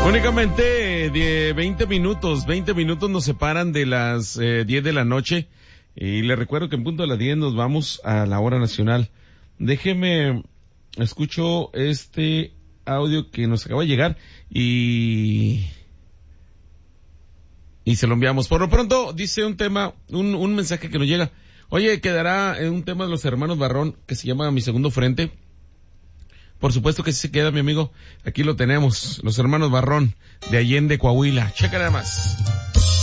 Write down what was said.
Únicamente 20 minutos nos separan de las 10 de la noche. Y le recuerdo que en punto de las 10 nos vamos a la hora nacional. Déjeme, escucho este audio que nos acaba de llegar y se lo enviamos. Por lo pronto dice un tema, un mensaje que nos llega. Oye, quedará un tema de los hermanos Barrón que se llama Mi Segundo Frente. Por supuesto que sí se queda, mi amigo. Aquí lo tenemos, los hermanos Barrón de Allende, Coahuila. Checa nada más.